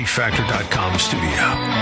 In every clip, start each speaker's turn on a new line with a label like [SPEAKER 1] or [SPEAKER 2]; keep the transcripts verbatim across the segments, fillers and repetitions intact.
[SPEAKER 1] factor dot com studio.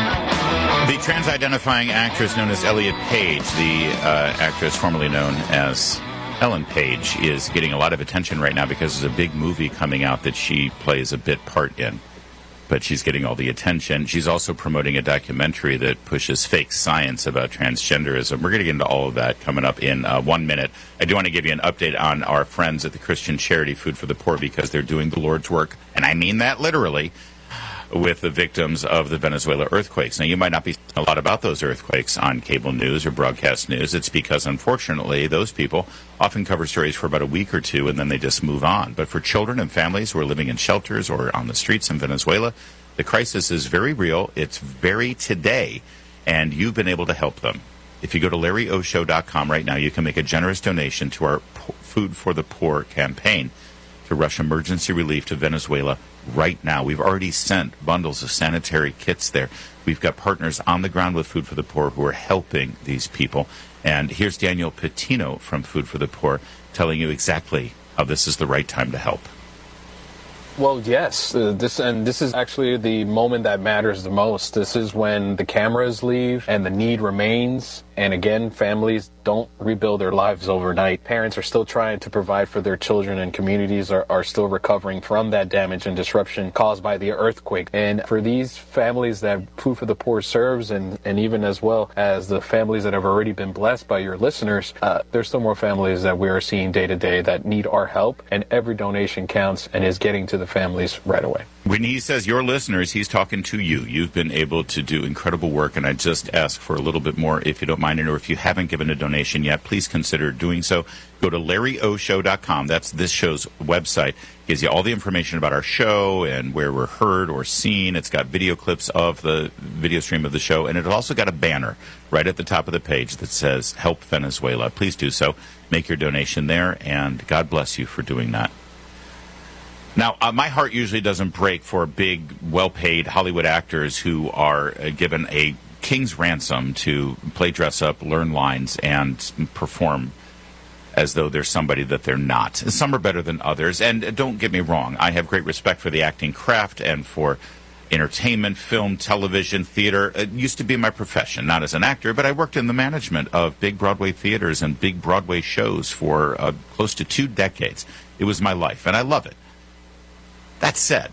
[SPEAKER 2] The trans-identifying actress known as Elliot Page, the uh, actress formerly known as Ellen Page, is getting a lot of attention right now because there's a big movie coming out that she plays a bit part in. But she's getting all the attention. She's also promoting a documentary that pushes fake science about transgenderism. We're going to get into all of that coming up in uh, one minute. I do want to give you an update on our friends at the Christian charity Food for the Poor, because they're doing the Lord's work, and I mean that literally, with the victims of the Venezuela earthquakes. Now, you might not be seeing a lot about those earthquakes on cable news or broadcast news. It's because, unfortunately, those people often cover stories for about a week or two, and then they just move on. But for children and families who are living in shelters or on the streets in Venezuela, the crisis is very real. It's very today, and you've been able to help them. If you go to larry o show dot com right now, you can make a generous donation to our Food for the Poor campaign to rush emergency relief to Venezuela right now. We've already sent bundles of sanitary kits there. We've got partners on the ground with Food for the Poor who are helping these people. And here's Daniel Patino from Food for the Poor telling you exactly how this is the right time to help.
[SPEAKER 3] Well, yes, uh, this and this is actually the moment that matters the most. This is when the cameras leave and the need remains. And again, families don't rebuild their lives overnight. Parents are still trying to provide for their children, and communities are, are still recovering from that damage and disruption caused by the earthquake. And for these families that Food for the Poor serves, and, and even as well as the families that have already been blessed by your listeners, uh, there's still more families that we are seeing day to day that need our help. And every donation counts and is getting to the families right away.
[SPEAKER 2] When he says your listeners, he's talking to you. You've been able to do incredible work, and I just ask for a little bit more if you don't mind, or if you haven't given a donation yet, please consider doing so. Go to larry o show dot com. That's this show's website. It gives you all the information about our show and where we're heard or seen. It's got video clips of the video stream of the show, and it's also got a banner right at the top of the page that says Help Venezuela. Please do so. Make your donation there, and God bless you for doing that. Now, uh, my heart usually doesn't break for big, well-paid Hollywood actors who are uh, given a king's ransom to play dress-up, learn lines, and perform as though they're somebody that they're not. Some are better than others, and uh, don't get me wrong, I have great respect for the acting craft and for entertainment, film, television, theater. It used to be my profession, not as an actor, but I worked in the management of big Broadway theaters and big Broadway shows for uh, close to two decades. It was my life, and I love it. That said,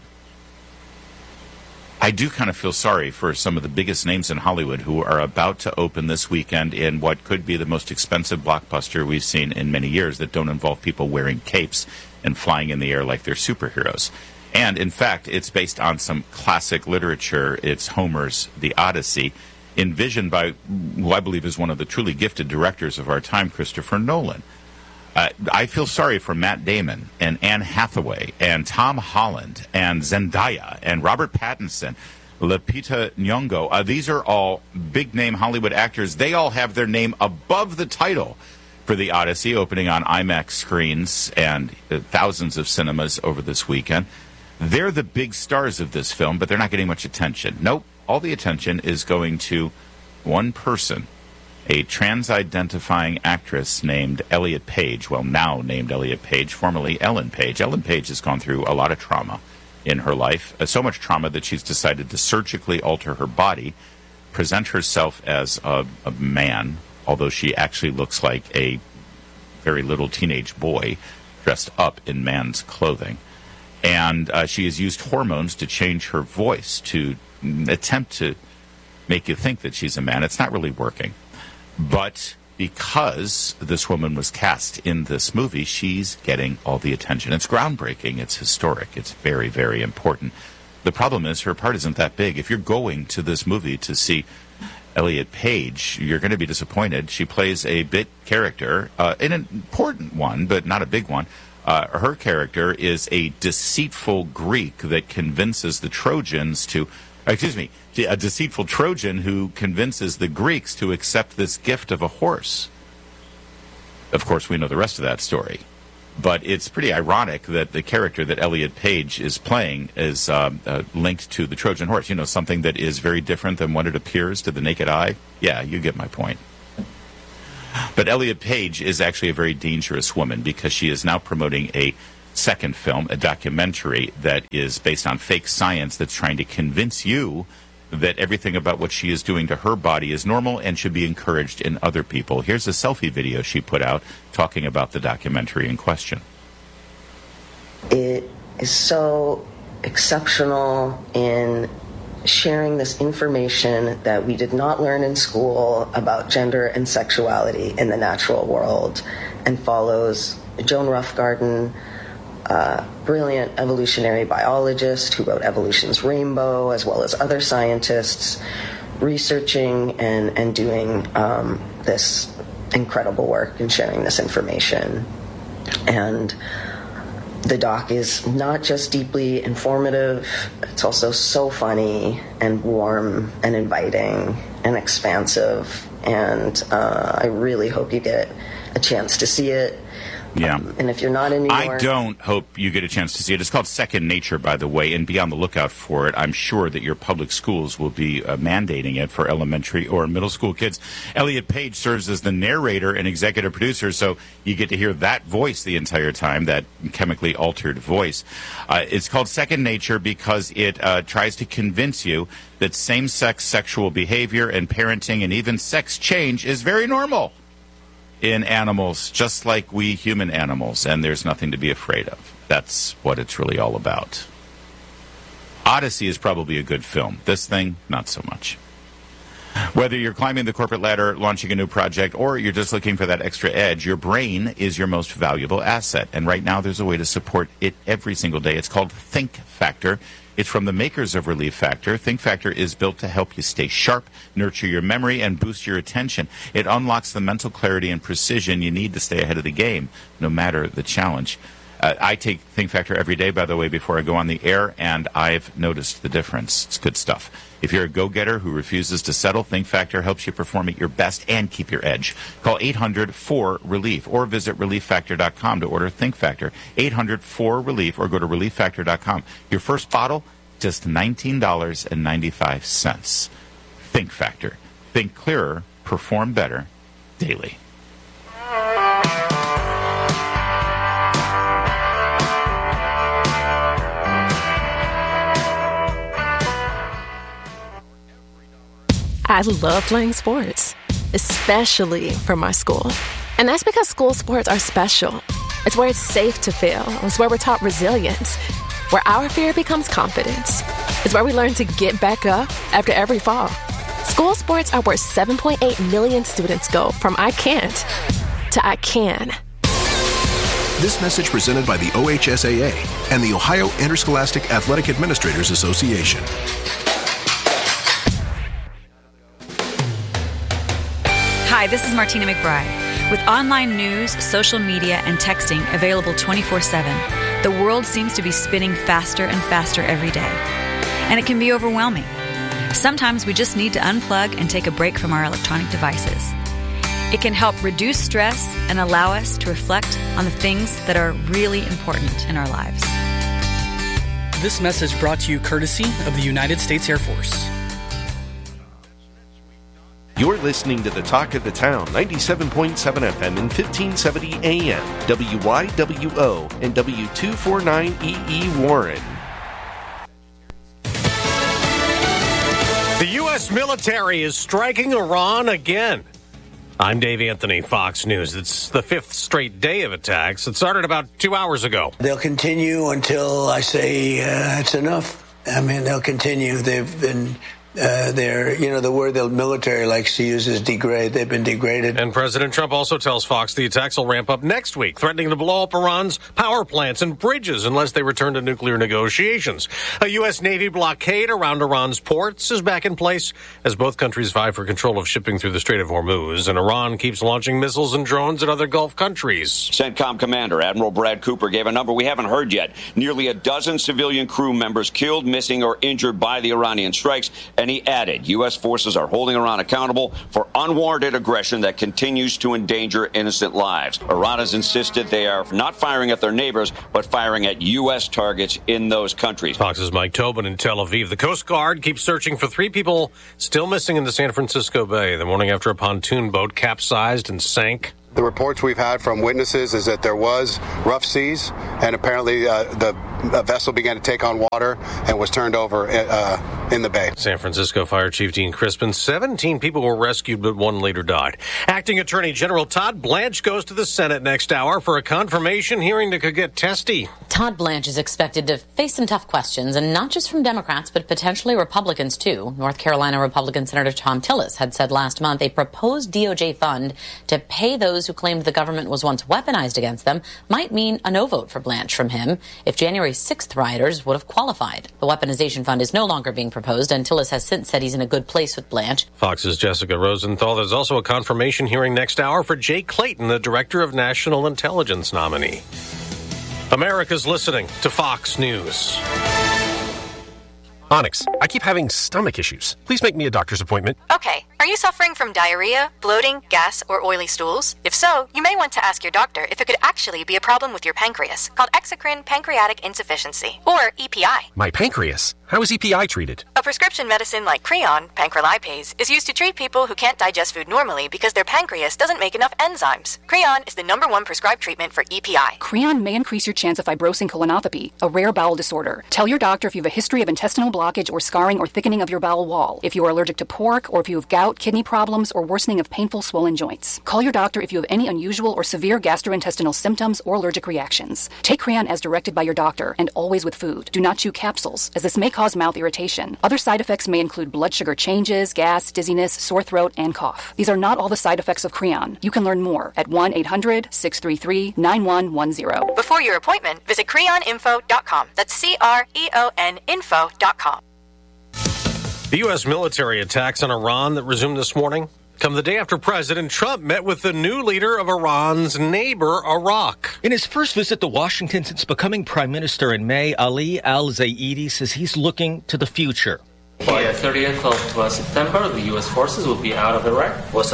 [SPEAKER 2] I do kind of feel sorry for some of the biggest names in Hollywood who are about to open this weekend in what could be the most expensive blockbuster we've seen in many years that don't involve people wearing capes and flying in the air like they're superheroes. And, in fact, it's based on some classic literature. It's Homer's The Odyssey, envisioned by who I believe is one of the truly gifted directors of our time, Christopher Nolan. Uh, I feel sorry for Matt Damon and Anne Hathaway and Tom Holland and Zendaya and Robert Pattinson, Lupita Nyong'o. Uh, these are all big-name Hollywood actors. They all have their name above the title for The Odyssey, opening on IMAX screens and uh, thousands of cinemas over this weekend. They're the big stars of this film, but they're not getting much attention. Nope, all the attention is going to one person, a trans-identifying actress named Elliot Page, well, now named Elliot Page, formerly Ellen Page. Ellen Page has gone through a lot of trauma in her life, uh, so much trauma that she's decided to surgically alter her body, present herself as a, a man, although she actually looks like a very little teenage boy dressed up in man's clothing. And uh, she has used hormones to change her voice, to attempt to make you think that she's a man. It's not really working. But because this woman was cast in this movie, she's getting all the attention. It's groundbreaking. It's historic. It's very, very important. The problem is her part isn't that big. If you're going to this movie to see Elliot Page, you're going to be disappointed. She plays a bit character, uh, an important one, but not a big one. Uh, her character is a deceitful Greek that convinces the Trojans to... Excuse me, a deceitful Trojan who convinces the Greeks to accept this gift of a horse. Of course, we know the rest of that story. But it's pretty ironic that the character that Elliot Page is playing is uh, uh, linked to the Trojan horse. You know, something that is very different than what it appears to the naked eye. Yeah, you get my point. But Elliot Page is actually a very dangerous woman because she is now promoting a second film, a documentary that is based on fake science that's trying to convince you that everything about what she is doing to her body is normal and should be encouraged in other people. Here's a selfie video she put out talking about the documentary in question.
[SPEAKER 1] It is so exceptional in sharing this information that we did not learn in school about gender and sexuality in the natural world, and follows Joan Roughgarden, a brilliant evolutionary biologist who wrote Evolution's Rainbow, as well as other scientists researching and, and doing um, this incredible work and sharing this information. And the doc is not just deeply informative, it's also so funny and warm and inviting and expansive. And uh, I really hope you get a chance to see it.
[SPEAKER 2] Yeah.
[SPEAKER 1] Um, and if you're not in New York...
[SPEAKER 2] I don't hope you get a chance to see it. It's called Second Nature, by the way, and be on the lookout for it. I'm sure that your public schools will be uh, mandating it for elementary or middle school kids. Elliot Page serves as the narrator and executive producer, so you get to hear that voice the entire time, that chemically altered voice. Uh, it's called Second Nature because it uh, tries to convince you that same-sex sexual behavior and parenting and even sex change is very normal in animals, just like we human animals, and there's nothing to be afraid of. That's what it's really all about. Odyssey is probably a good film. This thing, not so much. Whether you're climbing the corporate ladder, launching a new project, or you're just looking for that extra edge, your brain is your most valuable asset. And right now there's a way to support it every single day. It's called Think Factor. It's from the makers of Relief Factor. Think Factor is built to help you stay sharp, nurture your memory, and boost your attention. It unlocks the mental clarity and precision you need to stay ahead of the game, no matter the challenge. Uh, I take Think Factor every day, by the way, before I go on the air, and I've noticed the difference. It's good stuff. If you're a go-getter who refuses to settle, Think Factor helps you perform at your best and keep your edge. Call eight hundred four relief or visit relief factor dot com to order Think Factor. eight hundred four relief or go to relief factor dot com. Your first bottle, just nineteen dollars and ninety-five cents. Think Factor. Think clearer, perform better, daily.
[SPEAKER 4] I love playing sports, especially for my school. And that's because school sports are special. It's where it's safe to fail. It's where we're taught resilience, where our fear becomes confidence. It's where we learn to get back up after every fall. School sports are where seven point eight million students go from I can't to I can.
[SPEAKER 5] This message presented by the O H S A A and the Ohio Interscholastic Athletic Administrators Association.
[SPEAKER 6] Hi, this is Martina McBride. With online news, social media, and texting available twenty-four seven, the world seems to be spinning faster and faster every day. And it can be overwhelming. Sometimes we just need to unplug and take a break from our electronic devices. It can help reduce stress and allow us to reflect on the things that are really important in our lives.
[SPEAKER 7] This message brought to you courtesy of the United States Air Force.
[SPEAKER 8] You're listening to the Talk of the Town, ninety-seven point seven F M and fifteen seventy A M, W Y W O and W two forty-nine E E Warren.
[SPEAKER 9] The U S military is striking Iran again. I'm Dave Anthony, Fox News. It's the fifth straight day of attacks. It started about two hours ago.
[SPEAKER 10] They'll continue until I say uh, it's enough. I mean, they'll continue. They've been... Uh, they're, you know, the word the military likes to use is degrade. They've been degraded.
[SPEAKER 9] And President Trump also tells Fox the attacks will ramp up next week, threatening to blow up Iran's power plants and bridges unless they return to nuclear negotiations. A U S. Navy blockade around Iran's ports is back in place as both countries vie for control of shipping through the Strait of Hormuz, and Iran keeps launching missiles and drones at other Gulf countries.
[SPEAKER 11] CENTCOM Commander Admiral Brad Cooper gave a number we haven't heard yet. Nearly a dozen civilian crew members killed, missing, or injured by the Iranian strikes. And he added, U S forces are holding Iran accountable for unwarranted aggression that continues to endanger innocent lives. Iran has insisted they are not firing at their neighbors, but firing at U S targets in those countries.
[SPEAKER 9] Fox's Mike Tobin in Tel Aviv. The Coast Guard keeps searching for three people still missing in the San Francisco Bay the morning after a pontoon boat capsized and sank.
[SPEAKER 12] The reports we've had from witnesses is that there was rough seas, and apparently uh, the a vessel began to take on water and was turned over uh, in the bay.
[SPEAKER 9] San Francisco Fire Chief Dean Crispin, seventeen people were rescued, but one later died. Acting Attorney General Todd Blanche goes to the Senate next hour for a confirmation hearing that could get testy.
[SPEAKER 13] Todd Blanche is expected to face some tough questions, and not just from Democrats, but potentially Republicans, too. North Carolina Republican Senator Tom Tillis had said last month a proposed D O J fund to pay those who claimed the government was once weaponized against them might mean a no vote for Blanche from him if January sixth rioters would have qualified. The weaponization fund is no longer being proposed, and Tillis has since said he's in a good place with Blanche.
[SPEAKER 9] Fox's Jessica Rosenthal. There's also a confirmation hearing next hour for Jay Clayton, the Director of National Intelligence nominee. America's listening to Fox News.
[SPEAKER 14] Onyx, I keep having stomach issues. Please make me a doctor's appointment.
[SPEAKER 15] Okay. Are you suffering from diarrhea, bloating, gas, or oily stools? If so, you may want to ask your doctor if it could actually be a problem with your pancreas, called exocrine pancreatic insufficiency, or E P I.
[SPEAKER 14] My pancreas? How is E P I treated?
[SPEAKER 15] A prescription medicine like Creon, pancrelipase, is used to treat people who can't digest food normally because their pancreas doesn't make enough enzymes. Creon is the number one prescribed treatment for E P I.
[SPEAKER 16] Creon may increase your chance of fibrosing colonopathy, a rare bowel disorder. Tell your doctor if you have a history of intestinal blockage or scarring or thickening of your bowel wall, if you are allergic to pork, or if you have gout, kidney problems, or worsening of painful swollen joints. Call your doctor if you have any unusual or severe gastrointestinal symptoms or allergic reactions. Take Creon as directed by your doctor, and always with food. Do not chew capsules, as this may cause mouth irritation. Other side effects may include blood sugar changes, gas, dizziness, sore throat, and cough. These are not all the side effects of Creon. You can learn more at one eight hundred six three three nine one one zero.
[SPEAKER 15] Before your appointment, visit creon info dot com. That's C R E O N info dot com.
[SPEAKER 9] The U S military attacks on Iran that resumed this morning come the day after President Trump met with the new leader of Iran's neighbor, Iraq.
[SPEAKER 17] In his first visit to Washington since becoming prime minister in May, Ali al-Zaidi says he's looking to the future.
[SPEAKER 18] By the thirtieth of uh, September, the U S forces will be out of Iraq, while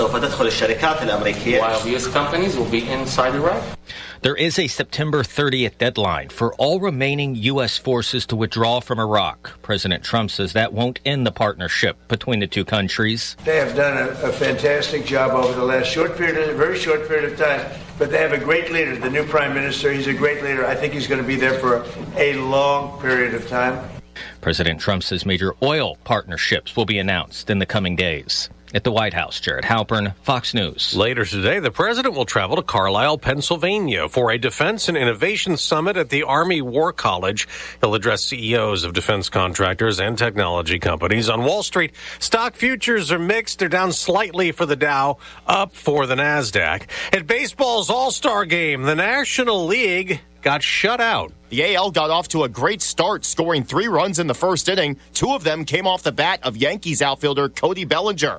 [SPEAKER 18] U S companies will be inside Iraq.
[SPEAKER 17] There is a September thirtieth deadline for all remaining U S forces to withdraw from Iraq. President Trump says that won't end the partnership between the two countries.
[SPEAKER 10] They have done a, a fantastic job over the last short period, a very short period of time, but they have a great leader, the new prime minister. He's a great leader. I think he's going to be there for a, a long period of time.
[SPEAKER 17] President Trump says major oil partnerships will be announced in the coming days. At the White House, Jared Halpern, Fox News.
[SPEAKER 9] Later today, the president will travel to Carlisle, Pennsylvania for a Defense and Innovation Summit at the Army War College. He'll address C E Os of defense contractors and technology companies. On Wall Street, stock futures are mixed. They're down slightly for the Dow, up for the NASDAQ. At baseball's All-Star Game, the National League got shut out.
[SPEAKER 19] The A L got off to a great start, scoring three runs in the first inning. Two of them came off the bat of Yankees outfielder Cody Bellinger.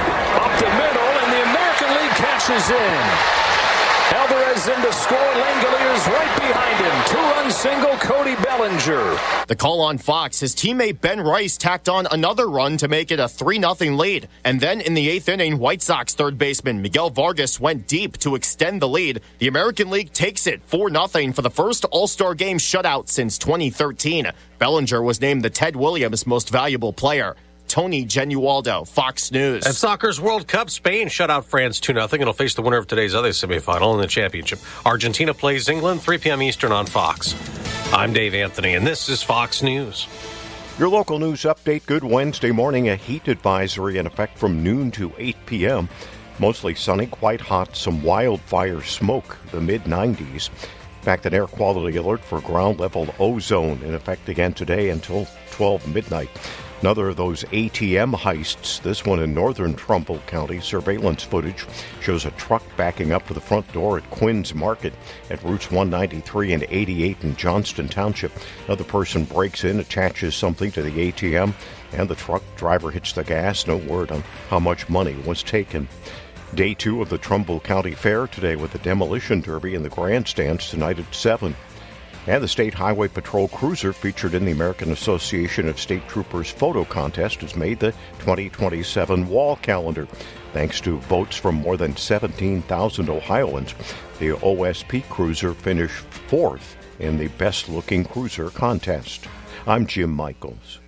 [SPEAKER 20] Up the middle, and the American League cashes in. Alvarez in to score. Langoliers right behind him. Two-run single, Cody Bellinger.
[SPEAKER 19] The call on Fox, his teammate Ben Rice tacked on another run to make it a three nothing lead. And then in the eighth inning, White Sox third baseman Miguel Vargas went deep to extend the lead. The American League takes it four nothing for the first All-Star Game shutout since twenty thirteen. Bellinger was named the Ted Williams Most Valuable Player. Tony Genualdo, Fox News.
[SPEAKER 9] At Soccer's World Cup, Spain shut out France two nothing and will face the winner of today's other semifinal in the championship. Argentina plays England, three p.m. Eastern on Fox. I'm Dave Anthony, and this is Fox News.
[SPEAKER 21] Your local news update. Good Wednesday morning. A heat advisory in effect from noon to eight p.m. Mostly sunny, quite hot, some wildfire smoke, the mid nineties. In fact, an air quality alert for ground-level ozone in effect again today until twelve midnight. Another of those A T M heists, this one in northern Trumbull County. Surveillance footage shows a truck backing up to the front door at Quinn's Market at routes one ninety-three and eighty-eight in Johnston Township. Another person breaks in, attaches something to the A T M, and the truck driver hits the gas. No word on how much money was taken. Day two of the Trumbull County Fair today with the Demolition Derby and the grandstands tonight at seven. And the State Highway Patrol Cruiser featured in the American Association of State Troopers photo contest has made the twenty twenty-seven wall calendar. Thanks to votes from more than seventeen thousand Ohioans, the O S P Cruiser finished fourth in the Best Looking Cruiser contest. I'm Jim Michaels.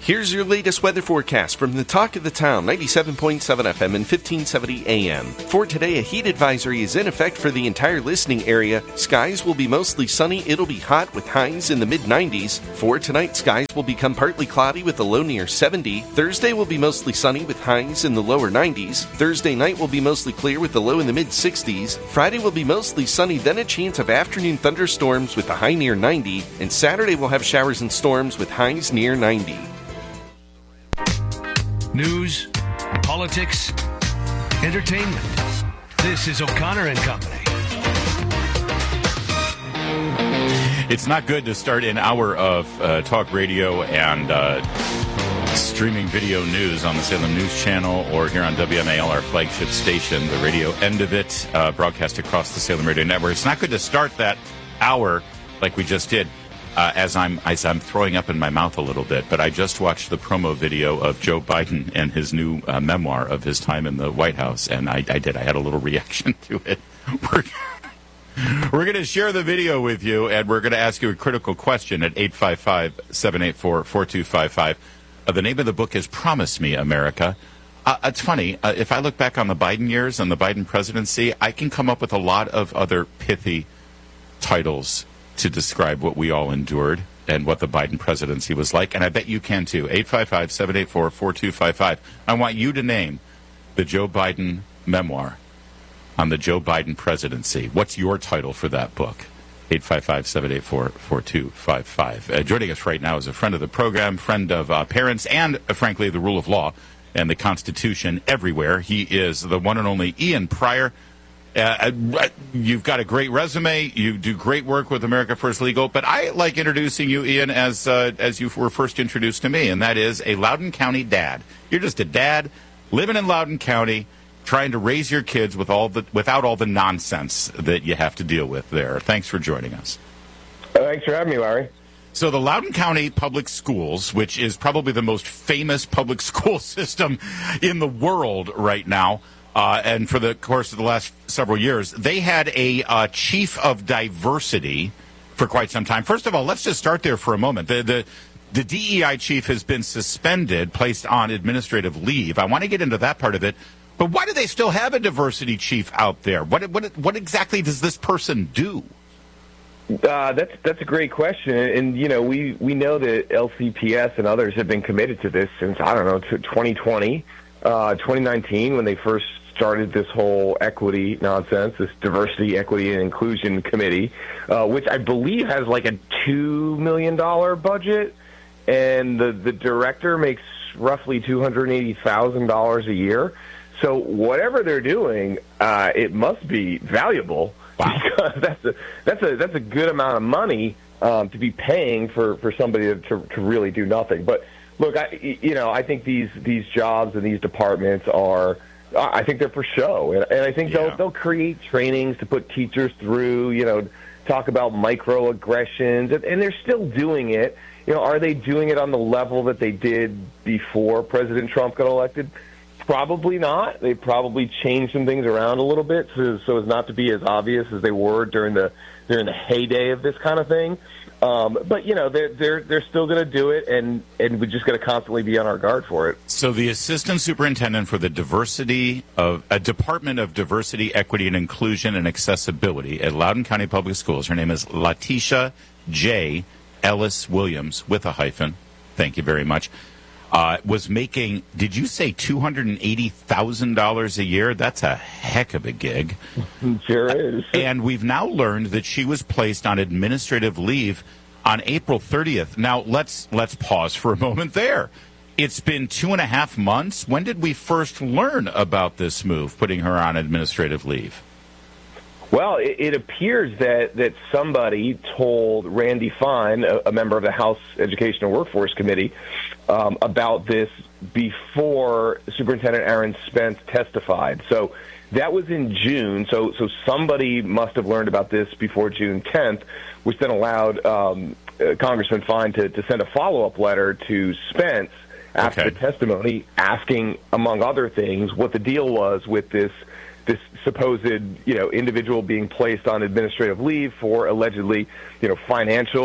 [SPEAKER 8] Here's your latest weather forecast from the Talk of the Town, ninety-seven point seven F M and fifteen seventy A M. For today, a heat advisory is in effect for the entire listening area. Skies will be mostly sunny. It'll be hot with highs in the mid nineties. For tonight, skies will become partly cloudy with a low near seventy. Thursday will be mostly sunny with highs in the lower nineties. Thursday night will be mostly clear with the low in the mid sixties. Friday will be mostly sunny, then a chance of afternoon thunderstorms with a high near ninety. And Saturday will have showers and storms with highs near ninety.
[SPEAKER 3] News, politics, entertainment. This is O'Connor and Company.
[SPEAKER 2] It's not good to start an hour of uh, talk radio and uh, streaming video news on the Salem News Channel or here on W M A L, our flagship station, the radio end of it, uh, broadcast across the Salem Radio Network. It's not good to start that hour like we just did. Uh, as I'm as I'm throwing up in my mouth a little bit, but I just watched the promo video of Joe Biden and his new uh, memoir of his time in the White House, and I, I did. I had a little reaction to it. We're, we're going to share the video with you, and we're going to ask you a critical question at eight five five, seven eight four, four two five five. Uh, the name of the book is Promise Me, America. Uh, it's funny. Uh, if I look back on the Biden years and the Biden presidency, I can come up with a lot of other pithy titles to describe what we all endured and what the Biden presidency was like. And I bet you can too. eight five five, seven eight four, four two five five. I want you to name the Joe Biden memoir on the Joe Biden presidency. What's your title for that book? eight five five, seven eight four, four two five five. Uh, joining us right now is a friend of the program, friend of uh, parents, and uh, frankly, the rule of law and the Constitution everywhere. He is the one and only Ian Prior. Uh, you've got a great resume. You do great work with America First Legal. But I like introducing you, Ian, as uh, as you were first introduced to me, and that is a Loudoun County dad. You're just a dad living in Loudoun County, trying to raise your kids with all the without all the nonsense that you have to deal with there. Thanks for joining us.
[SPEAKER 22] Thanks for having me, Larry.
[SPEAKER 2] So the Loudoun County Public Schools, which is probably the most famous public school system in the world right now, Uh, and for the course of the last several years, they had a uh, chief of diversity for quite some time. First of all, let's just start there for a moment. The, the, the D E I chief has been suspended, placed on administrative leave. I want to get into that part of it. But why do they still have a diversity chief out there? What, what, what exactly does this person do?
[SPEAKER 22] Uh, that's that's a great question, and you know we, we know that L C P S and others have been committed to this since I don't know twenty twenty, uh, twenty nineteen when they first started this whole equity nonsense, this diversity, equity, and inclusion committee, uh, which I believe has like a two million dollar budget, and the the director makes roughly two hundred eighty thousand dollars a year. So whatever they're doing, uh, it must be valuable. Wow. Because that's a that's a that's a good amount of money um, to be paying for, for somebody to, to to really do nothing. But look, I you know I think these these jobs and these departments are I think they're for show, and, and I think yeah. they'll they'll create trainings to put teachers through. You know, talk about microaggressions, and, and they're still doing it. You know, are they doing it on the level that they did before President Trump got elected? Probably not. They probably changed some things around a little bit so, so as not to be as obvious as they were during the during the heyday of this kind of thing. Um, but you know, they're they're they're still going to do it, and and we just got to constantly be on our guard for it.
[SPEAKER 2] So the assistant superintendent for the diversity of a Department of Diversity, Equity, and Inclusion and Accessibility at Loudoun County Public Schools. Her name is Latisha J. Ellis Williams with a hyphen. Thank you very much. Uh, was making, did you say two hundred eighty thousand dollars a year? That's a heck of a gig.
[SPEAKER 22] Sure is.
[SPEAKER 2] And we've now learned that she was placed on administrative leave on April thirtieth. Now, let's let's pause for a moment there. It's been two and a half months. When did we first learn about this move, putting her on administrative leave?
[SPEAKER 22] Well, it, it appears that, that somebody told Randy Fine, a, a member of the House Education and Workforce Committee, um, about this before Superintendent Aaron Spence testified. So that was in June. So so somebody must have learned about this before June tenth, which then allowed um, uh, Congressman Fine to, to send a follow-up letter to Spence after okay. the testimony, asking, among other things, what the deal was with this this supposed, you know, individual being placed on administrative leave for allegedly, you know, financial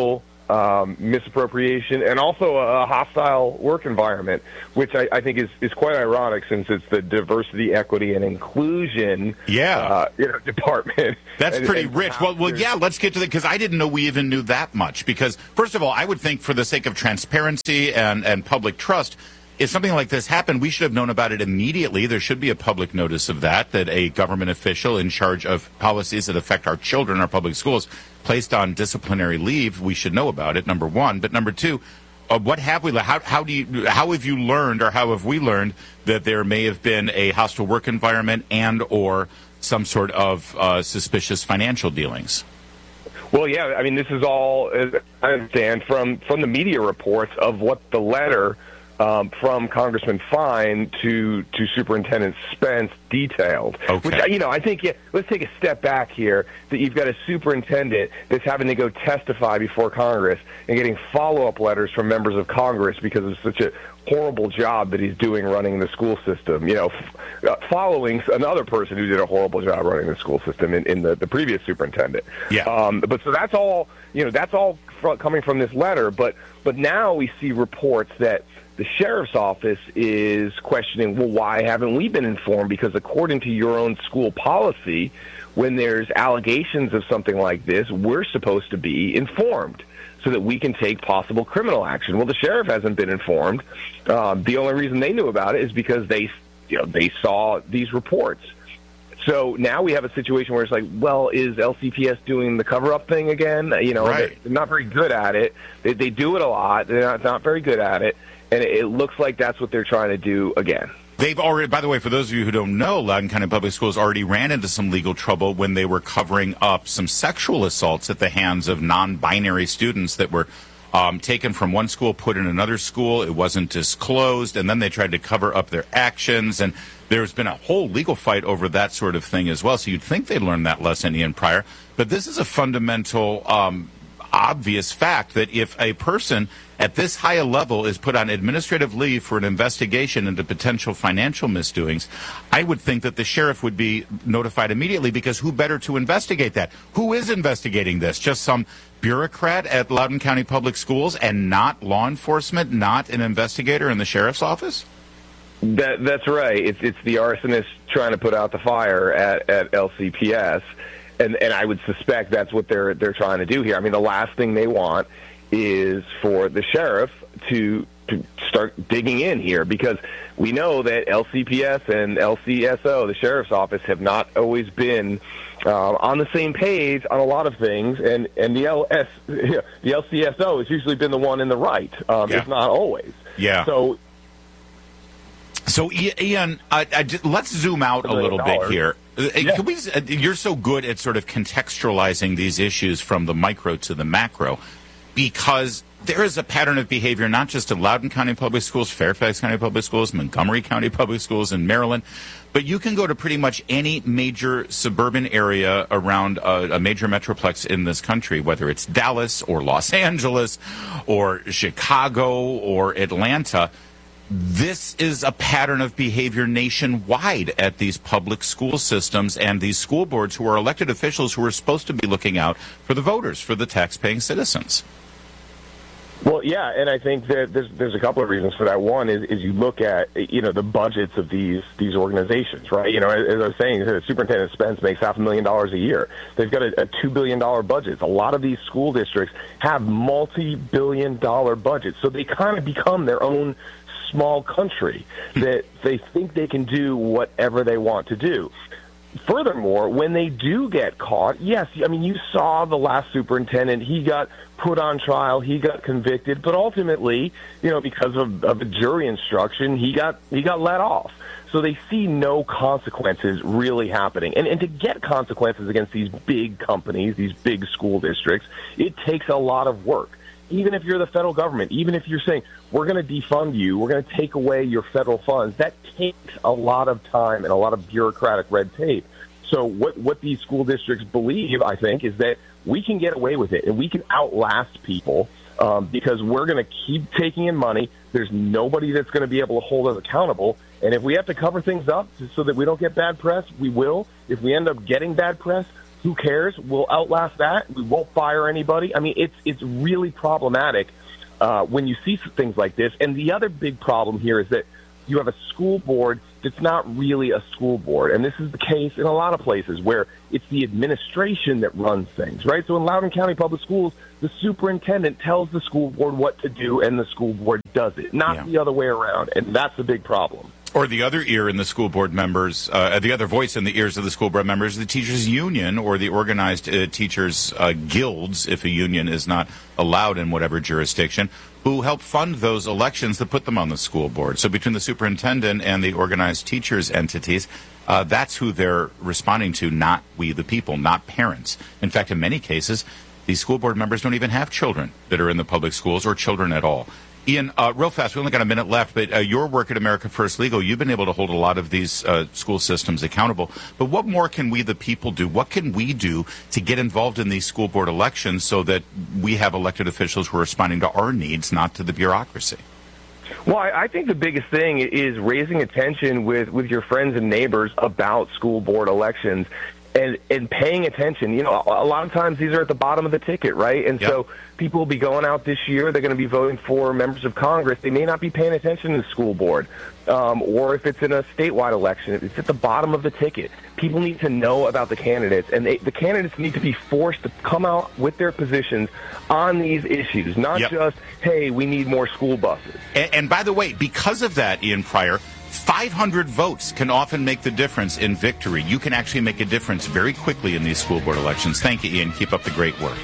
[SPEAKER 22] um, misappropriation, and also a hostile work environment, which I, I think is, is quite ironic since it's the diversity, equity, and inclusion
[SPEAKER 2] yeah.
[SPEAKER 22] uh, you know, department.
[SPEAKER 2] That's
[SPEAKER 22] and,
[SPEAKER 2] pretty
[SPEAKER 22] and
[SPEAKER 2] rich. Well, well, yeah, let's get to the, because I didn't know we even knew that much. Because, first of all, I would think for the sake of transparency and, and public trust, if something like this happened, we should have known about it immediately. There should be a public notice of that, that a government official in charge of policies that affect our children, our public schools, placed on disciplinary leave. We should know about it, number one. But number two, uh, what have we, how, how do you, how have you learned, or how have we learned that there may have been a hostile work environment and or some sort of uh, suspicious financial dealings?
[SPEAKER 22] Well, yeah, I mean, this is all, as I understand, from, from the media reports of what the letter Um, from Congressman Fine to to Superintendent Spence detailed.
[SPEAKER 2] Okay.
[SPEAKER 22] Which, you know, I think, yeah, let's take a step back here, that you've got a superintendent that's having to go testify before Congress and getting follow-up letters from members of Congress because of such a horrible job that he's doing running the school system, you know, f- following another person who did a horrible job running the school system in, in the, the previous superintendent.
[SPEAKER 2] Yeah.
[SPEAKER 22] Um, but so that's all, you know, that's all fr- coming from this letter. But but now we see reports that the sheriff's office is questioning, well, why haven't we been informed? Because according to your own school policy, when there's allegations of something like this, we're supposed to be informed so that we can take possible criminal action. Well, the sheriff hasn't been informed. Um, the only reason they knew about it is because they, you know, they saw these reports. So now we have a situation where it's like, well, is L C P S doing the cover-up thing again? You know,
[SPEAKER 2] right.
[SPEAKER 22] They're not very good at it. They, they do it a lot. They're not, not very good at it. And it looks like that's what they're trying to do again.
[SPEAKER 2] They've already, by the way, for those of you who don't know, Loudoun County Public Schools already ran into some legal trouble when they were covering up some sexual assaults at the hands of non-binary students that were um, taken from one school, put in another school. It wasn't disclosed, and then they tried to cover up their actions. And there's been a whole legal fight over that sort of thing as well. So you'd think they'd learned that lesson, Ian Pryor. But this is a fundamental, um, obvious fact that if a person at this high a level is put on administrative leave for an investigation into potential financial misdoings, I would think that the sheriff would be notified immediately, because who better to investigate that? Who is investigating this? Just some bureaucrat at Loudoun County Public Schools and not law enforcement, not an investigator in the sheriff's office?
[SPEAKER 22] That, that's right. It's, it's the arsonist trying to put out the fire at, at L C P S. And, and I would suspect that's what they're they're trying to do here. I mean, the last thing they want is for the sheriff to to start digging in here, because we know that L C P S and L C S O, the sheriff's office, have not always been uh, on the same page on a lot of things, and and the L S the L C S O has usually been the one in the right, um,
[SPEAKER 2] yeah.
[SPEAKER 22] if not always.
[SPEAKER 2] Yeah.
[SPEAKER 22] So.
[SPEAKER 2] So, Ian, uh, I just, let's zoom out a little bit here. Yeah. Can we, uh, you're so good at sort of contextualizing these issues from the micro to the macro, because there is a pattern of behavior not just in Loudoun County Public Schools, Fairfax County Public Schools, Montgomery County Public Schools in Maryland, but you can go to pretty much any major suburban area around a, a major metroplex in this country, whether it's Dallas or Los Angeles or Chicago or Atlanta. This is a pattern of behavior nationwide at these public school systems and these school boards, who are elected officials who are supposed to be looking out for the voters, for the tax-paying citizens.
[SPEAKER 22] Well, yeah, and I think that there's there's a couple of reasons for that. One is, is you look at, you know, the budgets of these these organizations, right? You know, as I was saying, Superintendent Spence makes half a million dollars a year. They've got a, a two billion dollars budget. A lot of these school districts have multi-billion dollar budgets, so they kind of become their own small country that they think they can do whatever they want to do. Furthermore, when they do get caught, yes, I mean, you saw the last superintendent, he got put on trial, he got convicted, but ultimately, you know, because of, of a jury instruction, he got he got let off. So they see no consequences really happening. And, and to get consequences against these big companies, these big school districts, it takes a lot of work. Even if you're the federal government, even if you're saying, we're going to defund you, we're going to take away your federal funds, that takes a lot of time and a lot of bureaucratic red tape. So what, what these school districts believe, I think, is that we can get away with it and we can outlast people um, because we're going to keep taking in money. There's nobody that's going to be able to hold us accountable. And if we have to cover things up so that we don't get bad press, we will. If we end up getting bad press, Who cares? We'll outlast that. We won't fire anybody. I mean, it's it's really problematic uh, when you see things like this. And the other big problem here is that you have a school board that's not really a school board. And this is the case in a lot of places where it's the administration that runs things, right? So in Loudoun County Public Schools, the superintendent tells the school board what to do, and the school board does it, not
[SPEAKER 2] Yeah.
[SPEAKER 22] the other way around. And that's a big problem.
[SPEAKER 2] Or the other ear in the school board members, uh, the other voice in the ears of the school board members, the teachers' union or the organized uh, teachers' uh, guilds, if a union is not allowed in whatever jurisdiction, who help fund those elections that put them on the school board. So between the superintendent and the organized teachers' entities, uh, that's who they're responding to, not we the people, not parents. In fact, in many cases, these school board members don't even have children that are in the public schools or children at all. Ian, uh, real fast, we only got a minute left, but uh, your work at America First Legal, you've been able to hold a lot of these uh, school systems accountable. But what more can we, the people, do? What can we do to get involved in these school board elections so that we have elected officials who are responding to our needs, not to the bureaucracy?
[SPEAKER 22] Well, I I think the biggest thing is raising attention with, with your friends and neighbors about school board elections. And, and paying attention. You know, a, a lot of times these are at the bottom of the ticket, right? And
[SPEAKER 2] Yep.
[SPEAKER 22] so people will be going out this year. They're going to be voting for members of Congress. They may not be paying attention to the school board. Um, or if it's in a statewide election, it's at the bottom of the ticket. People need to know about the candidates. And they, the candidates need to be forced to come out with their positions on these issues, not
[SPEAKER 2] Yep.
[SPEAKER 22] just, hey, we need more school buses.
[SPEAKER 2] And, and by the way, because of that, Ian Pryor, five hundred votes can often make the difference in victory. You can actually make a difference very quickly in these school board elections. Thank you, Ian. Keep up the great work.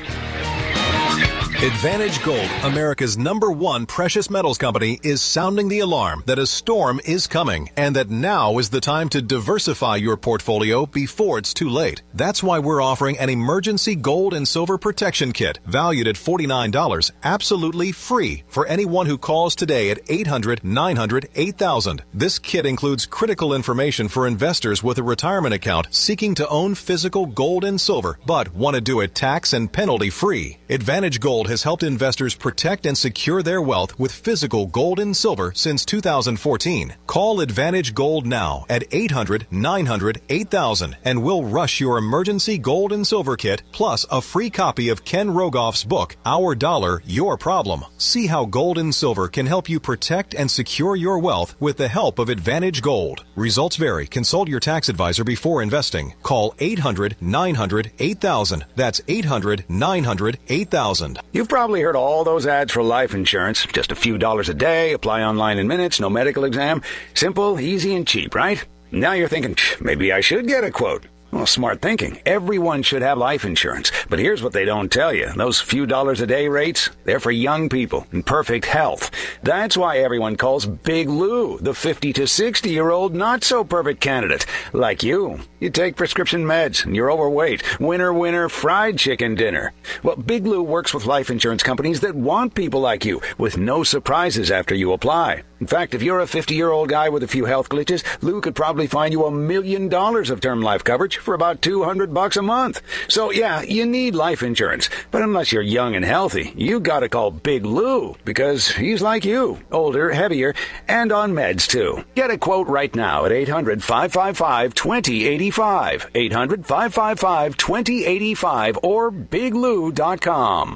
[SPEAKER 1] Advantage Gold, America's number one precious metals company, is sounding the alarm that a storm is coming and that now is the time to diversify your portfolio before it's too late. That's why we're offering an emergency gold and silver protection kit valued at forty-nine dollars, absolutely free for anyone who calls today at eight hundred, nine hundred, eight thousand. This kit includes critical information for investors with a retirement account seeking to own physical gold and silver, but want to do it tax and penalty free. Advantage Gold has helped investors protect and secure their wealth with physical gold and silver since two thousand fourteen. Call Advantage Gold now at eight hundred, nine hundred, eight thousand and we'll rush your emergency gold and silver kit plus a free copy of Ken Rogoff's book, Our Dollar, Your Problem. See how gold and silver can help you protect and secure your wealth with the help of Advantage Gold. Results vary. Consult your tax advisor before investing. Call eight hundred, nine hundred, eight thousand. That's eight hundred, nine hundred, eight thousand.
[SPEAKER 4] You've probably heard all those ads for life insurance. Just a few dollars a day, apply online in minutes, no medical exam. Simple, easy, and cheap, right? Now you're thinking, maybe I should get a quote. Well, smart thinking. Everyone should have life insurance. But here's what they don't tell you. Those few dollars a day rates, they're for young people in perfect health. That's why everyone calls Big Lou the fifty to sixty-year-old not-so-perfect candidate. Like you. You take prescription meds and you're overweight. Winner, winner, fried chicken dinner. Well, Big Lou works with life insurance companies that want people like you with no surprises after you apply. In fact, if you're a fifty-year-old guy with a few health glitches, Lou could probably find you a million dollars of term life coverage for about two hundred bucks a month. So yeah, you need life insurance. But unless you're young and healthy, you gotta call Big Lou because he's like you, older, heavier, and on meds too. Get a quote right now at eight hundred, five five five, two zero eight five, eight hundred, five five five, two zero eight five or big lou dot com.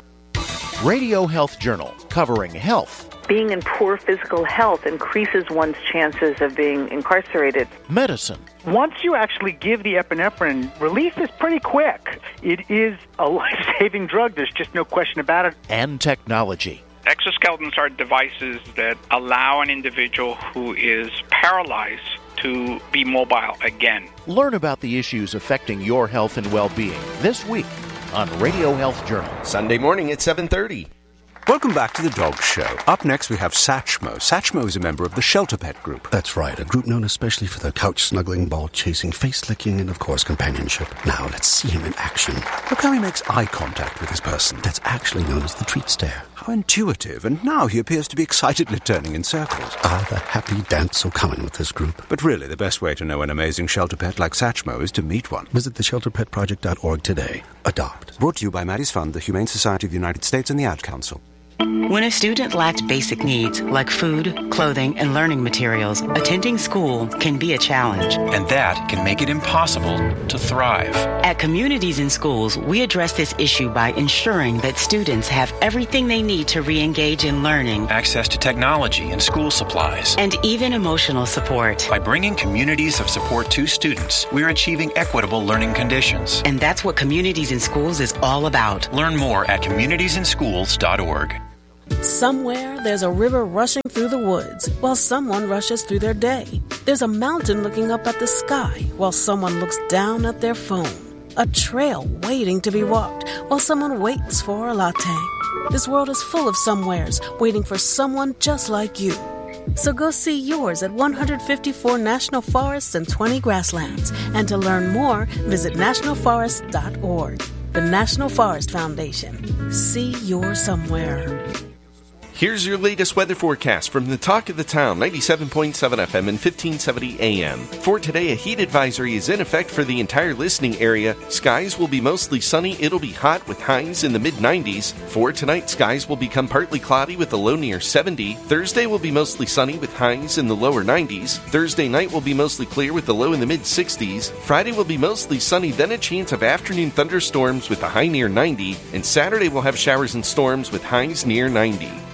[SPEAKER 23] Radio Health Journal, covering health.
[SPEAKER 24] Being in poor physical health increases one's chances of being incarcerated.
[SPEAKER 23] Medicine.
[SPEAKER 25] Once you actually give the epinephrine, release is pretty quick. It is a life-saving drug. There's just no question about it.
[SPEAKER 23] And technology.
[SPEAKER 26] Exoskeletons are devices that allow an individual who is paralyzed to be mobile again.
[SPEAKER 23] Learn about the issues affecting your health and well-being this week on Radio Health Journal.
[SPEAKER 8] Sunday morning at seven thirty.
[SPEAKER 27] Welcome back to the Dog Show. Up next, we have Satchmo. Satchmo is a member of the Shelter Pet Group.
[SPEAKER 28] That's right, a group known especially for their couch-snuggling, ball-chasing, face-licking, and, of course, companionship. Now, let's see him in action.
[SPEAKER 27] Look how he makes eye contact with his person.
[SPEAKER 28] That's actually known as the treat stare.
[SPEAKER 27] How intuitive, and now he appears to be excitedly turning in circles.
[SPEAKER 28] Ah, the happy dance so common with this group.
[SPEAKER 27] But really, the best way to know an amazing shelter pet like Satchmo is to meet one.
[SPEAKER 28] Visit the shelter pet project dot org today. Adopt.
[SPEAKER 27] Brought to you by Maddie's Fund, the Humane Society of the United States, and the Ad Council.
[SPEAKER 5] When a student lacks basic needs like food, clothing, and learning materials, attending school can be a challenge.
[SPEAKER 6] And that can make it impossible to thrive.
[SPEAKER 5] At Communities in Schools, we address this issue by ensuring that students have everything they need to re-engage in learning,
[SPEAKER 6] access to technology and school supplies,
[SPEAKER 5] and even emotional support.
[SPEAKER 6] By bringing communities of support to students, we're achieving equitable learning conditions.
[SPEAKER 5] And that's what Communities in Schools is all about.
[SPEAKER 6] Learn more at communities in schools dot org.
[SPEAKER 7] Somewhere, there's a river rushing through the woods while someone rushes through their day. There's a mountain looking up at the sky while someone looks down at their phone. A trail waiting to be walked while someone waits for a latte. This world is full of somewheres waiting for someone just like you. So go see yours at one hundred fifty-four national forests and twenty grasslands. And to learn more, visit national forest dot org. The National Forest Foundation. See your somewhere.
[SPEAKER 8] Here's your latest weather forecast from the Talk of the Town, ninety-seven point seven F M and fifteen seventy A M. For today, a heat advisory is in effect for the entire listening area. Skies will be mostly sunny. It'll be hot with highs in the mid nineties. For tonight, skies will become partly cloudy with a low near seventy. Thursday will be mostly sunny with highs in the lower nineties. Thursday night will be mostly clear with a low in the mid sixties. Friday will be mostly sunny, then a chance of afternoon thunderstorms with a high near ninety. And Saturday will have showers and storms with highs near ninety.